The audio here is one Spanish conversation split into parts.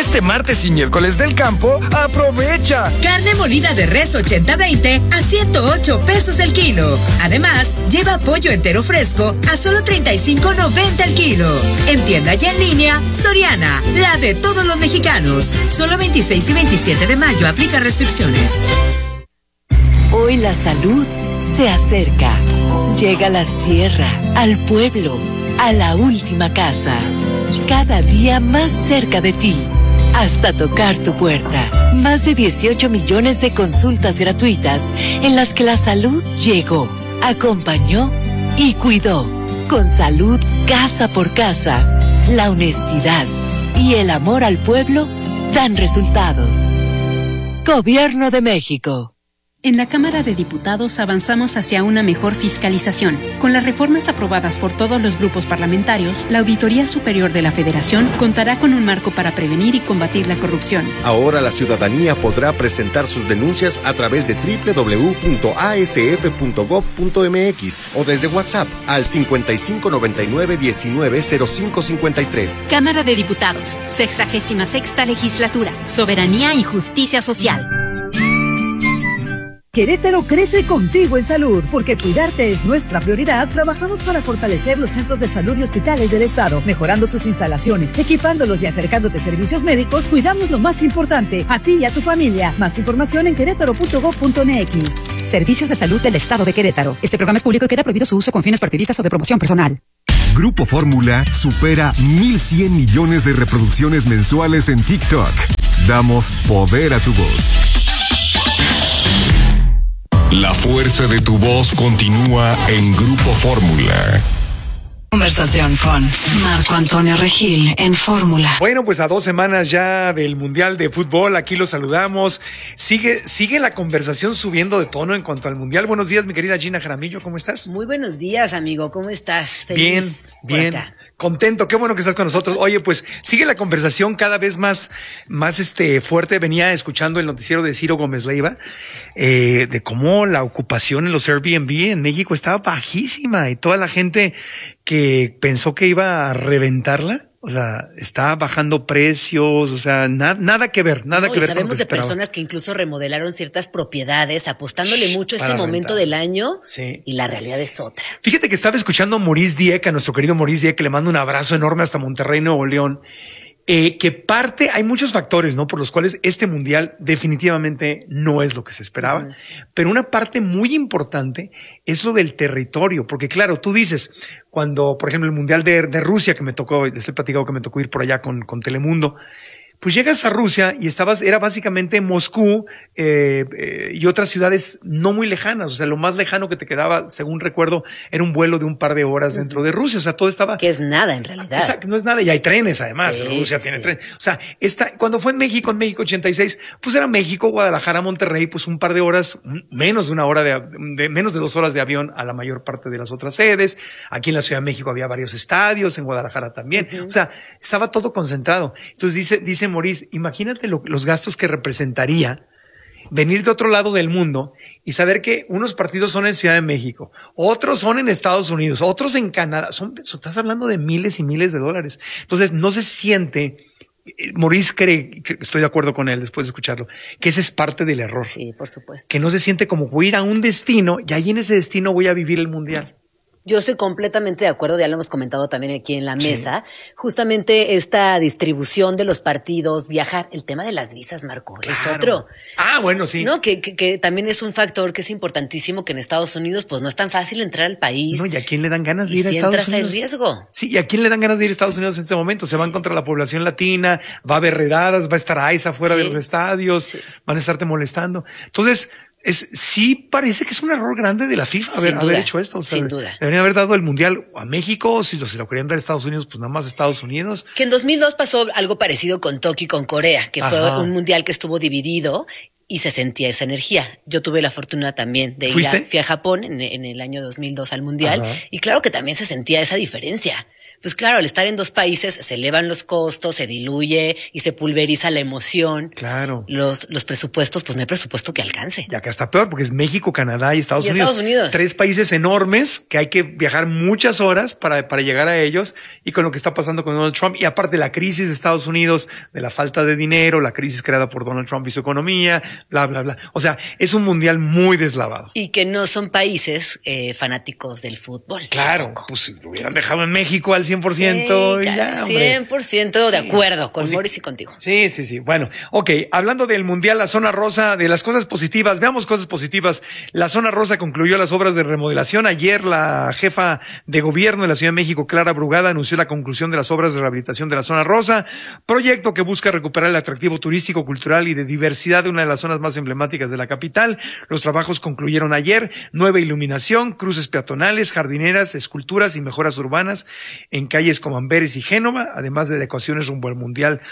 Este martes y miércoles del campo, ¡aprovecha! Carne molida de res 80-20 a 108 pesos el kilo. Además, lleva pollo entero fresco a solo 35.90 el kilo. En tienda y en línea, Soriana, la de todos los mexicanos. Solo 26 y 27 de mayo aplica restricciones. Hoy la salud se acerca. Llega a la sierra, al pueblo, a la última casa. Cada día más cerca de ti, hasta tocar tu puerta. Más de 18 millones de consultas gratuitas en las que la salud llegó, acompañó y cuidó. Con salud casa por casa, la honestidad y el amor al pueblo dan resultados. Gobierno de México. En la Cámara de Diputados avanzamos hacia una mejor fiscalización. Con las reformas aprobadas por todos los grupos parlamentarios, la Auditoría Superior de la Federación contará con un marco para prevenir y combatir la corrupción. Ahora la ciudadanía podrá presentar sus denuncias a través de www.asf.gov.mx o desde WhatsApp al 5599-190553. Cámara de Diputados, 66ª Legislatura, Soberanía y Justicia Social. Querétaro crece contigo en salud, porque cuidarte es nuestra prioridad. Trabajamos para fortalecer los centros de salud y hospitales del estado, mejorando sus instalaciones, equipándolos y acercándote servicios médicos. Cuidamos lo más importante, a ti y a tu familia. Más información en querétaro.gov.mx. Servicios de salud del estado de Querétaro. Este programa es público y queda prohibido su uso con fines partidistas o de promoción personal. Grupo Fórmula supera 1,100 millones de reproducciones mensuales en TikTok. Damos poder a tu voz. La fuerza de tu voz continúa en Grupo Fórmula. Conversación con Marco Antonio Regil en Fórmula. Bueno, pues a 2 semanas ya del Mundial de Fútbol, aquí los saludamos. Sigue la conversación subiendo de tono en cuanto al Mundial. Buenos días, mi querida Gina Jaramillo, ¿cómo estás? Muy buenos días, amigo, ¿cómo estás? Feliz bien, contento, qué bueno que estás con nosotros. Oye, pues sigue la conversación cada vez más fuerte. Venía escuchando el noticiero de Ciro Gómez Leiva, de cómo la ocupación en los Airbnb en México estaba bajísima y toda la gente que pensó que iba a reventarla, o sea, está bajando precios, o sea, nada que ver, nada que ver. Sabemos de personas que incluso remodelaron ciertas propiedades, apostándole mucho a este momento del año, sí. Y la realidad es otra. Fíjate que estaba escuchando a Maurice Dieck, a nuestro querido Maurice Dieck, que le mando un abrazo enorme hasta Monterrey, Nuevo León. Hay muchos factores, ¿no? Por los cuales este mundial definitivamente no es lo que se esperaba, pero una parte muy importante es lo del territorio, porque claro, tú dices, cuando, por ejemplo, el mundial de Rusia, que me tocó, les he platicado que me tocó ir por allá con Telemundo, pues llegas a Rusia y era básicamente Moscú y otras ciudades no muy lejanas. O sea, lo más lejano que te quedaba, según recuerdo, era un vuelo de un par de horas dentro de Rusia. O sea, todo estaba... Que es nada en realidad. Exacto, no es nada. Y hay trenes además. Sí, Rusia tiene trenes. O sea, cuando fue en México 86, pues era México, Guadalajara, Monterrey, pues un par de horas, menos de una hora menos de 2 horas de avión a la mayor parte de las otras sedes. Aquí en la Ciudad de México había varios estadios, en Guadalajara también. O sea, estaba todo concentrado. Entonces dice Maurice, imagínate los gastos que representaría venir de otro lado del mundo y saber que unos partidos son en Ciudad de México, otros son en Estados Unidos, otros en Canadá. Estás hablando de miles y miles de dólares. Entonces no se siente... Maurice cree, que estoy de acuerdo con él después de escucharlo, que ese es parte del error. Sí, por supuesto. Que no se siente como voy a ir a un destino y ahí en ese destino voy a vivir el mundial. Yo estoy completamente de acuerdo, ya lo hemos comentado también aquí en la mesa, justamente esta distribución de los partidos, viajar, el tema de las visas, Marco, claro. Es otro. Bueno, sí. ¿No? Que también es un factor que es importantísimo, que en Estados Unidos pues no es tan fácil entrar al país. No, ¿y a quién le dan ganas de ir a Estados Unidos? Si entras hay riesgo. Sí, ¿y a quién le dan ganas de ir a Estados Unidos en este momento? Se van contra la población latina, va a haber redadas, va a estar ICE afuera de los estadios, van a estarte molestando. Entonces... sí parece que es un error grande de la FIFA haber hecho esto. O sea, sin duda. Deberían haber dado el mundial a México, si lo querían dar a Estados Unidos, pues nada más a Estados Unidos. Que en 2002 pasó algo parecido con Tokio y con Corea, que fue un mundial que estuvo dividido y se sentía esa energía. Yo tuve la fortuna también de fui a Japón en el año 2002 al mundial y claro que también se sentía esa diferencia. Pues claro, al estar en dos países se elevan los costos, se diluye y se pulveriza la emoción. Claro. Los presupuestos, pues no hay presupuesto que alcance. Y acá está peor porque es México, Canadá y Estados Unidos. 3 países enormes que hay que viajar muchas horas para llegar a ellos, y con lo que está pasando con Donald Trump y aparte la crisis de Estados Unidos, de la falta de dinero, la crisis creada por Donald Trump y su economía, bla, bla, bla. O sea, es un mundial muy deslavado. Y que no son países fanáticos del fútbol. Claro, tampoco. pues lo hubieran dejado en México al 100% y ya, hombre. 100% de acuerdo con Morris y contigo. Sí. Bueno, ok, hablando del mundial, la zona rosa, de las cosas positivas, veamos cosas positivas. La zona rosa concluyó las obras de remodelación. Ayer la jefa de gobierno de la Ciudad de México, Clara Brugada, anunció la conclusión de las obras de rehabilitación de la zona rosa, proyecto que busca recuperar el atractivo turístico, cultural y de diversidad de una de las zonas más emblemáticas de la capital. Los trabajos concluyeron ayer. Nueva iluminación, cruces peatonales, jardineras, esculturas y mejoras urbanas en calles como Amberes y Génova, además de adecuaciones rumbo al Mundial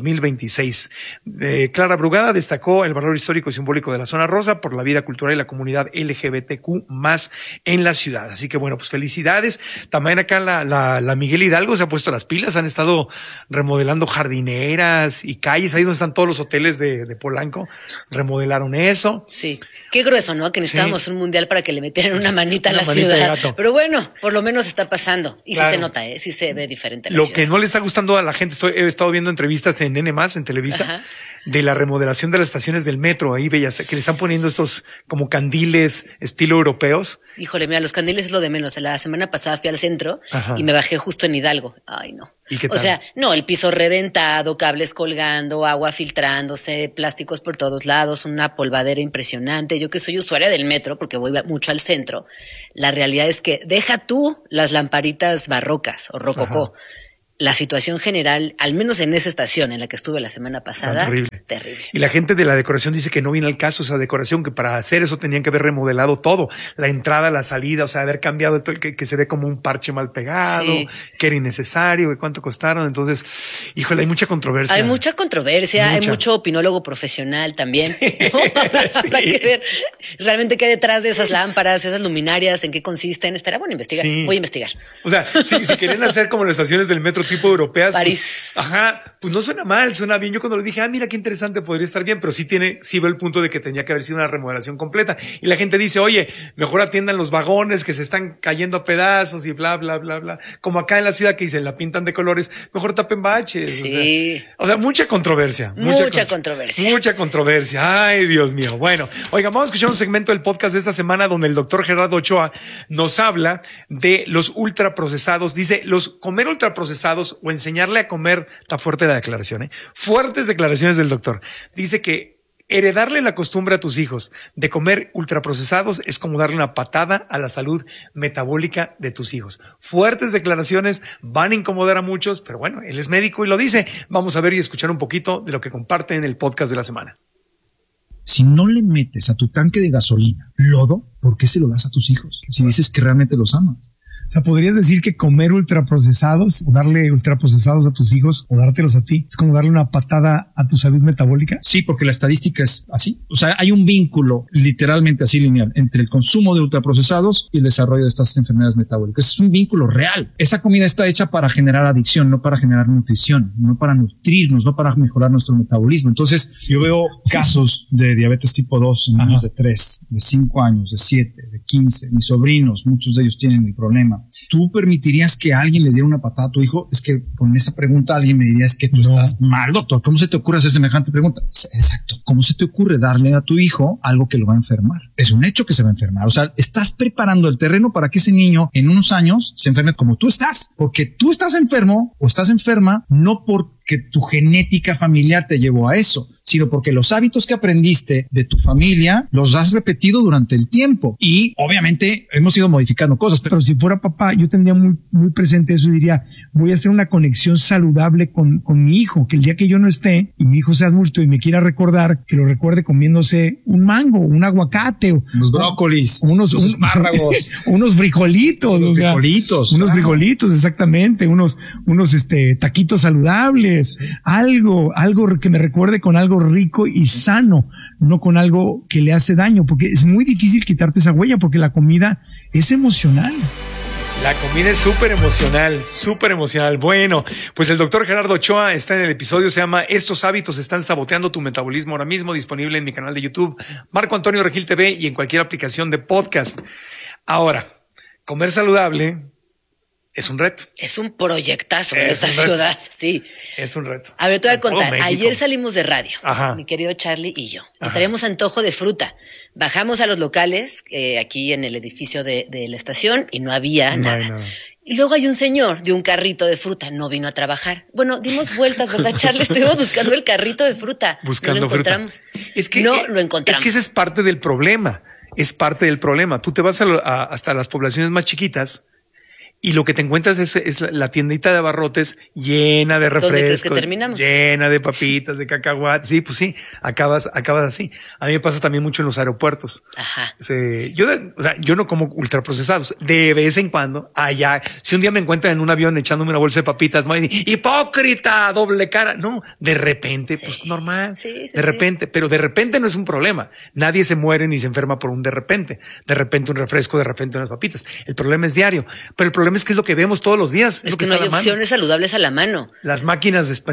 2026. Clara Brugada destacó el valor histórico y simbólico de la zona rosa por la vida cultural y la comunidad LGBTQ más en la ciudad. Así que bueno, pues felicidades. También acá la Miguel Hidalgo se ha puesto las pilas, han estado remodelando jardineras y calles, ahí donde están todos los hoteles de Polanco, remodelaron eso. Sí. Qué grueso, ¿no? Que necesitábamos un mundial para que le metieran una manita a la ciudad. Pero bueno, por lo menos está pasando. Y claro, sí se nota, sí se ve diferente la ciudad. Lo que no le está gustando a la gente, he estado viendo entrevistas en N+, en Televisa, ajá, de la remodelación de las estaciones del metro, ahí bellas, que le están poniendo estos como candiles estilo europeos. Híjole, mira, los candiles es lo de menos. La semana pasada fui al centro, ajá, y me bajé justo en Hidalgo. Ay, no. ¿Y qué tal? O sea, no, el piso reventado, cables colgando, agua filtrándose, plásticos por todos lados, una polvadera impresionante. Yo que soy usuaria del metro, porque voy mucho al centro, la realidad es que deja tú las lamparitas barrocas o rococó. Ajá. La situación general, al menos en esa estación en la que estuve la semana pasada, terrible. Y la gente de la decoración dice que no viene al caso esa decoración, que para hacer eso tenían que haber remodelado todo, la entrada, la salida, o sea, haber cambiado todo, que se ve como un parche mal pegado, sí, que era innecesario, que cuánto costaron. Entonces, híjole, hay mucha controversia. Hay mucha controversia, hay mucho opinólogo profesional también. ¿No? Habrá que ver realmente qué hay detrás de esas lámparas, esas luminarias, en qué consisten. Estaría bueno investigar. Sí. Voy a investigar. O sea, si quieren hacer como las estaciones del metro tipo europeas, París. Pues, ajá, pues no suena mal, suena bien. Yo cuando le dije, mira qué interesante, podría estar bien, pero sí veo el punto de que tenía que haber sido una remodelación completa. Y la gente dice, oye, mejor atiendan los vagones que se están cayendo a pedazos y bla, bla, bla, bla. Como acá en la ciudad que dicen, la pintan de colores, mejor tapen baches. Sí. O sea, mucha controversia. Mucha controversia. Ay, Dios mío. Bueno, oigan, vamos a escuchar un segmento del podcast de esta semana donde el doctor Gerardo Ochoa nos habla de los ultraprocesados. Dice, comer ultraprocesados o enseñarle a comer, está fuerte la declaración, fuertes declaraciones del doctor. Dice que heredarle la costumbre a tus hijos de comer ultraprocesados es como darle una patada a la salud metabólica de tus hijos. Fuertes declaraciones, van a incomodar a muchos, pero bueno, él es médico y lo dice. Vamos a ver y escuchar un poquito de lo que comparte en el podcast de la semana. Si no le metes a tu tanque de gasolina lodo, ¿por qué se lo das a tus hijos? Si dices que realmente los amas. O sea, ¿podrías decir que comer ultraprocesados o darle ultraprocesados a tus hijos o dártelos a ti es como darle una patada a tu salud metabólica? Sí, porque la estadística es así. O sea, hay un vínculo literalmente así lineal entre el consumo de ultraprocesados y el desarrollo de estas enfermedades metabólicas. Es un vínculo real. Esa comida está hecha para generar adicción, no para generar nutrición, no para nutrirnos, no para mejorar nuestro metabolismo. Entonces, yo veo casos de diabetes tipo 2 en niños de 3, de 5 años, de 7, de 15. Mis sobrinos, muchos de ellos tienen el problema. ¿Tú permitirías que alguien le diera una patada a tu hijo? Es que con esa pregunta alguien me diría, es que tú estás mal, doctor. ¿Cómo se te ocurre hacer semejante pregunta? Exacto. ¿Cómo se te ocurre darle a tu hijo algo que lo va a enfermar? Es un hecho que se va a enfermar. O sea, estás preparando el terreno para que ese niño en unos años se enferme como tú estás. Porque tú estás enfermo o estás enferma no porque tu genética familiar te llevó a eso, sino porque los hábitos que aprendiste de tu familia los has repetido durante el tiempo. Y obviamente hemos ido modificando cosas. Pero si fuera papá, yo tendría muy presente eso y diría, voy a hacer una conexión saludable con mi hijo, que el día que yo no esté y mi hijo sea adulto y me quiera recordar, que lo recuerde comiéndose un mango, un aguacate, unos brócolis, unos espárragos, unos frijolitos, unos frijolitos, exactamente, unos taquitos saludables, algo que me recuerde con algo rico y sano, no con algo que le hace daño, porque es muy difícil quitarte esa huella, porque la comida es emocional. La comida es súper emocional, súper emocional. Bueno, pues el doctor Gerardo Ochoa está en el episodio, se llama Estos hábitos están saboteando tu metabolismo, ahora mismo disponible en mi canal de YouTube, Marco Antonio Regil TV, y en cualquier aplicación de podcast. Ahora, comer saludable es un reto. Es un proyectazo en esta ciudad, sí. Es un reto. A ver, te voy a contar. Ayer salimos de radio, Ajá. mi querido Charlie y yo, y traíamos antojo de fruta. Bajamos a los locales, aquí en el edificio de la estación, y no había nada. Y luego hay un señor de un carrito de fruta, no vino a trabajar. Bueno, dimos vueltas, ¿verdad, Charlie? Estuvimos buscando el carrito de fruta. Buscando no lo encontramos. Fruta. Es que, no lo encontramos. Es que ese es parte del problema. Es parte del problema. Tú te vas hasta las poblaciones más chiquitas y lo que te encuentras es la tiendita de abarrotes llena de refrescos. ¿Dónde crees que terminamos? Llena de papitas, de cacahuates. Sí, pues sí, acabas así. A mí me pasa también mucho en los aeropuertos. Ajá. Yo no como ultraprocesados. De vez en cuando, si un día me encuentran en un avión echándome una bolsa de papitas, me dicen, hipócrita, doble cara. No, de repente, pues normal. Sí, de repente, pero de repente no es un problema. Nadie se muere ni se enferma por un de repente. De repente un refresco, de repente unas papitas. El problema es diario. Pero el problema es que es lo que vemos todos los días. Es que no hay opciones saludables a la mano. Las máquinas de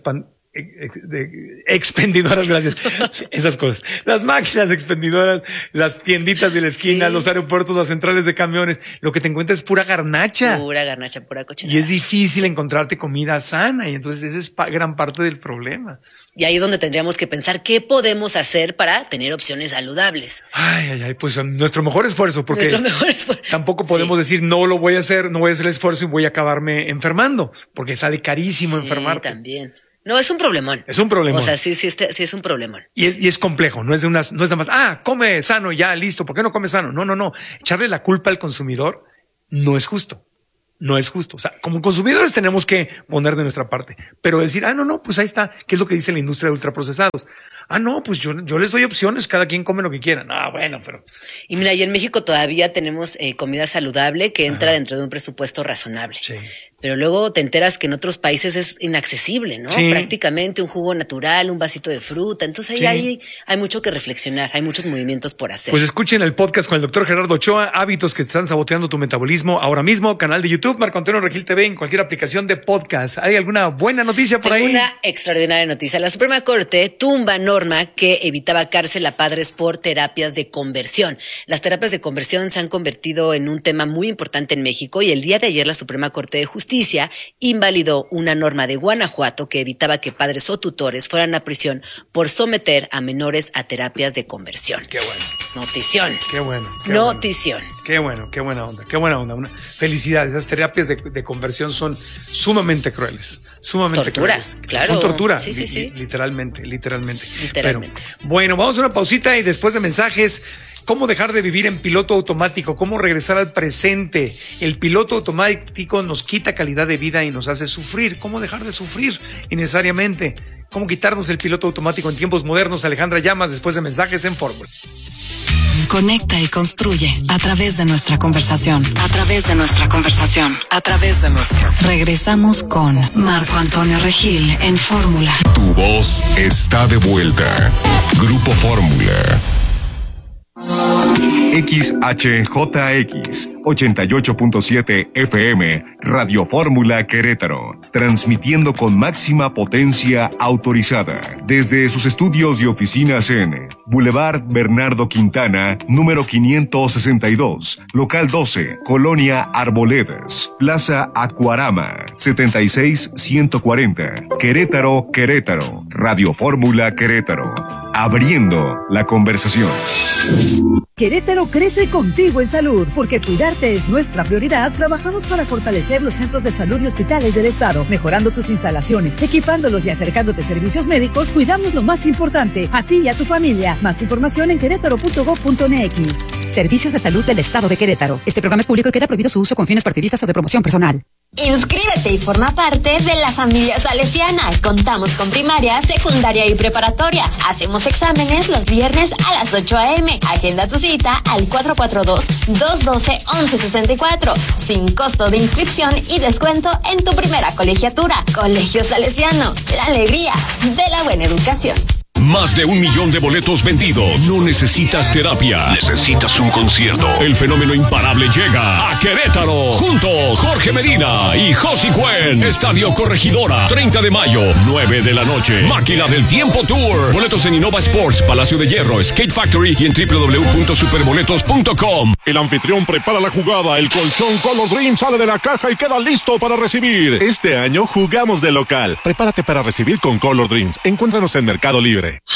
expendidoras, gracias. Esas cosas. Las máquinas expendidoras, las tienditas de la esquina, los aeropuertos, las centrales de camiones. Lo que te encuentras es pura garnacha. Pura garnacha, pura cochinada. Y es difícil encontrarte comida sana. Y entonces esa es gran parte del problema. Y ahí es donde tendríamos que pensar qué podemos hacer para tener opciones saludables. Pues nuestro mejor esfuerzo, porque tampoco podemos decir no voy a hacer el esfuerzo y voy a acabarme enfermando, porque sale carísimo enfermarte. También. No, es un problemón. Es un problemón. O sea, sí es un problemón. Y es complejo, no es nada más, come sano, ya, listo, ¿por qué no come sano? No. Echarle la culpa al consumidor no es justo. No es justo. O sea, como consumidores tenemos que poner de nuestra parte, pero decir, pues ahí está, ¿qué es lo que dice la industria de ultraprocesados? Pues yo les doy opciones, cada quien come lo que quiera. Pero. Y mira, y en México todavía tenemos comida saludable que entra dentro de un presupuesto razonable. Sí. Pero luego te enteras que en otros países es inaccesible, ¿no? Sí. Prácticamente un jugo natural, un vasito de fruta. Entonces ahí hay mucho que reflexionar, hay muchos movimientos por hacer. Pues escuchen el podcast con el doctor Gerardo Ochoa, hábitos que están saboteando tu metabolismo ahora mismo, canal de YouTube, Marco Antonio Regil TV, en cualquier aplicación de podcast. ¿Hay alguna buena noticia por ahí? Una extraordinaria noticia. La Suprema Corte tumba norma que evitaba cárcel a padres por terapias de conversión. Las terapias de conversión se han convertido en un tema muy importante en México y el día de ayer la Suprema Corte de Justicia invalidó una norma de Guanajuato que evitaba que padres o tutores fueran a prisión por someter a menores a terapias de conversión. Qué bueno. Notición. Qué bueno. Notición. Qué bueno, qué buena onda. Felicidades. Esas terapias de conversión son sumamente crueles. Sumamente crueles. Claro. Son tortura. Sí. Literalmente. Pero, bueno, vamos a una pausita y después de mensajes. ¿Cómo dejar de vivir en piloto automático? ¿Cómo regresar al presente? El piloto automático nos quita calidad de vida y nos hace sufrir. ¿Cómo dejar de sufrir innecesariamente? ¿Cómo quitarnos el piloto automático en tiempos modernos? Alejandra Llamas, después de mensajes en Fórmula. Conecta y construye a través de nuestra conversación. Regresamos con Marco Antonio Regil en Fórmula. Tu voz está de vuelta. Grupo Fórmula. XHJX 88.7 FM Radio Fórmula Querétaro, transmitiendo con máxima potencia autorizada desde sus estudios y oficinas en Boulevard Bernardo Quintana, número 562, local 12, Colonia Arboledas, Plaza Acuarama, 76140, Querétaro, Radio Fórmula Querétaro, abriendo la conversación. Querétaro crece contigo en salud, porque cuidarte es nuestra prioridad. Trabajamos para fortalecer los centros de salud y hospitales del estado, mejorando sus instalaciones, equipándolos y acercándote servicios médicos. Cuidamos lo más importante, a ti y a tu familia. Más información en querétaro.gov.mx. Servicios de salud del estado de Querétaro. Este programa es público y queda prohibido su uso con fines partidistas o de promoción personal. Inscríbete y forma parte de la familia salesiana. Contamos con primaria, secundaria y preparatoria. Hacemos exámenes los viernes a las 8 a.m. Agenda tu cita al 442-212-1164. Sin costo de inscripción y descuento en tu primera colegiatura. Colegio Salesiano, la alegría de la buena educación. Más de 1 millón de boletos vendidos. No necesitas terapia. Necesitas un concierto. El fenómeno imparable llega a Querétaro. Juntos, Jorge Medina y Josie Cuen. Estadio Corregidora, 30 de mayo, 9 de la noche. Máquina del Tiempo Tour. Boletos en Innova Sports, Palacio de Hierro, Skate Factory y en www.superboletos.com. El anfitrión prepara la jugada. El colchón Color Dream sale de la caja y queda listo para recibir. Este año jugamos de local. Prepárate para recibir con Color Dreams. Encuéntranos en Mercado Libre.